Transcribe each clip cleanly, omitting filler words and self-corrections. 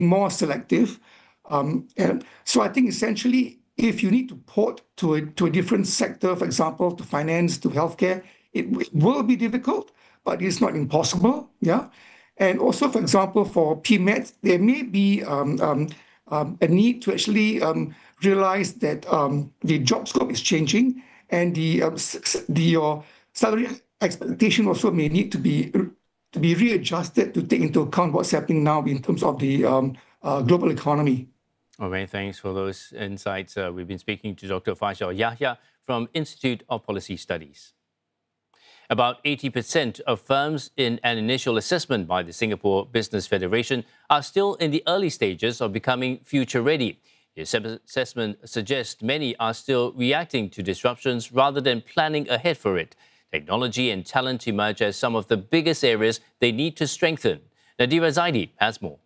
more selective. And so I think essentially, if you need to port to a different sector, for example, to finance, to healthcare, it will be difficult, but it's not impossible. Yeah. And also, for example, for PMET, there may be a need to actually realize that the job scope is changing, and your salary expectation also may need to be readjusted to take into account what's happening now in terms of the global economy. Well, many thanks for those insights. We've been speaking to Dr. Faisal Yahya from Institute of Policy Studies. About 80% of firms in an initial assessment by the Singapore Business Federation are still in the early stages of becoming future-ready. The assessment suggests many are still reacting to disruptions rather than planning ahead for it. Technology and talent emerge as some of the biggest areas they need to strengthen. Nadira Zaidi has more.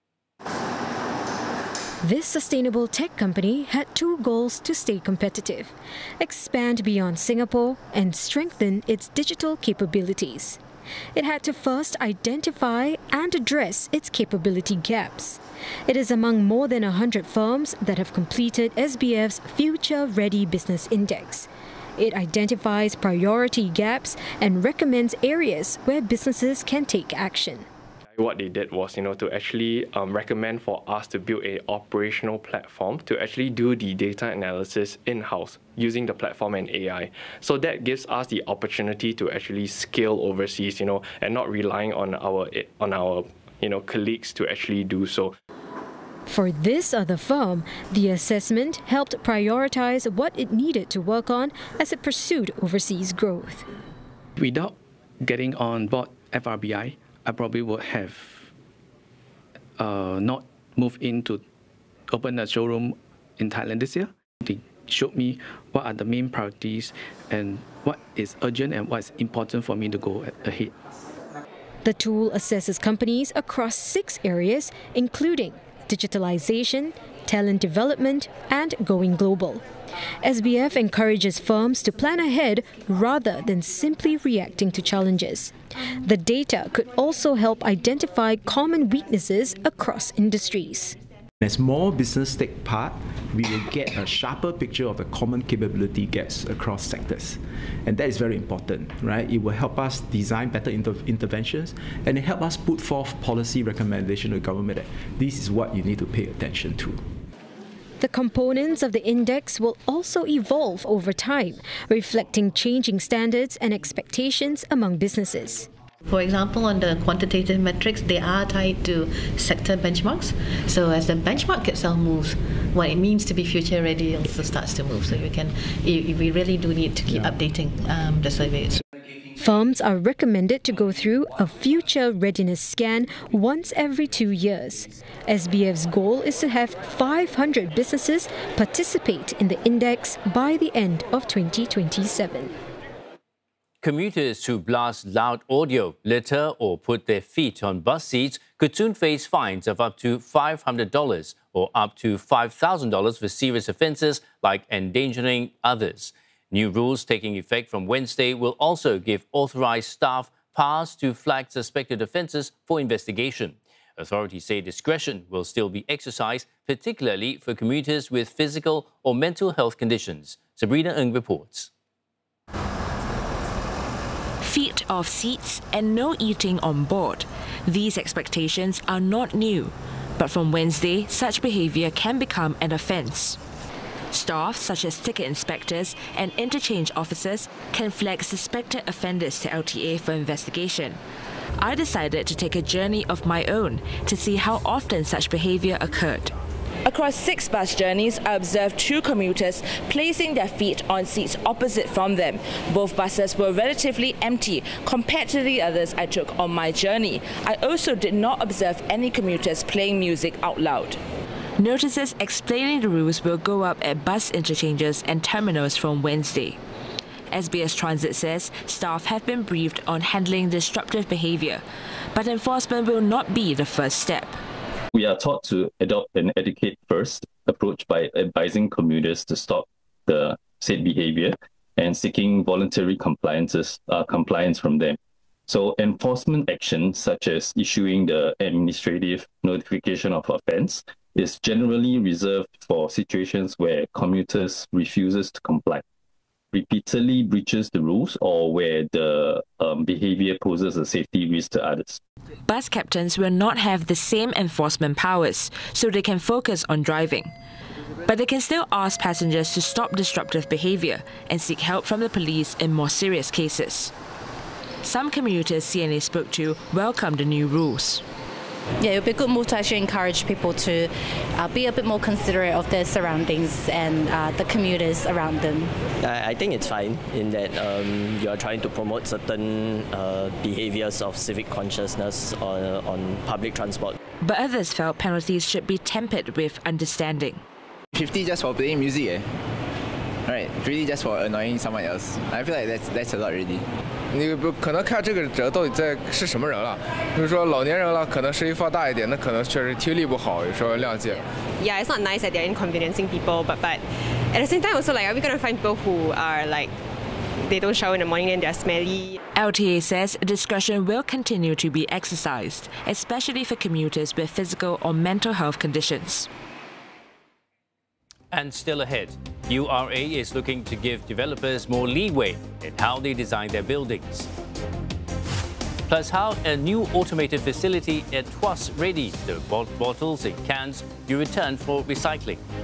This sustainable tech company had two goals to stay competitive: expand beyond Singapore and strengthen its digital capabilities. It had to first identify and address its capability gaps. It is among more than 100 firms that have completed SBF's Future Ready Business Index. It identifies priority gaps and recommends areas where businesses can take action. What they did was, to actually recommend for us to build an operational platform to actually do the data analysis in-house using the platform and AI. So that gives us the opportunity to actually scale overseas, and not relying on our colleagues to actually do so. For this other firm, the assessment helped prioritize what it needed to work on as it pursued overseas growth. Without getting on board FRBI, I probably would have not moved in to open a showroom in Thailand this year. They showed me what are the main priorities and what is urgent and what is important for me to go ahead. The tool assesses companies across 6 areas, including digitalization, talent development, and going global. SBF encourages firms to plan ahead rather than simply reacting to challenges. The data could also help identify common weaknesses across industries. As more business take part, we will get a sharper picture of the common capability gaps across sectors. And that is very important, right? It will help us design better interventions, and it help us put forth policy recommendation to the government that this is what you need to pay attention to. The components of the index will also evolve over time, reflecting changing standards and expectations among businesses. For example, on the quantitative metrics, they are tied to sector benchmarks. So as the benchmark itself moves, what it means to be future ready also starts to move. So we really do need to keep updating the surveys. Firms are recommended to go through a future readiness scan once every 2 years. SBF's goal is to have 500 businesses participate in the index by the end of 2027. Commuters who blast loud audio, litter or put their feet on bus seats could soon face fines of up to $500 or up to $5,000 for serious offences like endangering others. New rules taking effect from Wednesday will also give authorised staff powers to flag suspected offences for investigation. Authorities say discretion will still be exercised, particularly for commuters with physical or mental health conditions. Sabrina Ng reports. Feet off seats and no eating on board. These expectations are not new, but from Wednesday, such behaviour can become an offence. Staff, such as ticket inspectors and interchange officers, can flag suspected offenders to LTA for investigation. I decided to take a journey of my own to see how often such behaviour occurred. Across 6 bus journeys, I observed 2 commuters placing their feet on seats opposite from them. Both buses were relatively empty compared to the others I took on my journey. I also did not observe any commuters playing music out loud. Notices explaining the rules will go up at bus interchanges and terminals from Wednesday. SBS Transit says staff have been briefed on handling disruptive behaviour, but enforcement will not be the first step. We are taught to adopt an educate first approach by advising commuters to stop the said behaviour and seeking voluntary compliance from them. So enforcement actions such as issuing the administrative notification of offence is generally reserved for situations where commuters refuses to comply, repeatedly breaches the rules, or where the behaviour poses a safety risk to others. Bus captains will not have the same enforcement powers, so they can focus on driving. But they can still ask passengers to stop disruptive behaviour and seek help from the police in more serious cases. Some commuters CNA spoke to welcome the new rules. Yeah, it would be a good move to actually encourage people to be a bit more considerate of their surroundings and the commuters around them. I think it's fine in that you are trying to promote certain behaviours of civic consciousness on public transport. But others felt penalties should be tempered with understanding. 50 just for playing music, right? Really just for annoying someone else. I feel like that's a lot already. 你可能看这个人到底是什么人了，比如说老年人了，可能声音放大一点，那可能确实听力不好，有时候谅解。 Yeah, it's not nice that they're inconveniencing people, but at the same time also, like, are we going to find people who are like they don't shower in the morning and they're smelly? LTA says discretion will continue to be exercised, especially for commuters with physical or mental health conditions. And still ahead, URA is looking to give developers more leeway in how they design their buildings. Plus, how a new automated facility at Tuas ready to bottles and cans you return for recycling.